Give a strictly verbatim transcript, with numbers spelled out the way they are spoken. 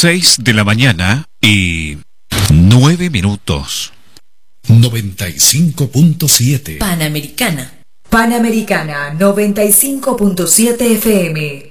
Seis de la mañana y nueve minutos. noventa y cinco punto siete. Panamericana. Panamericana noventa y cinco punto siete F M.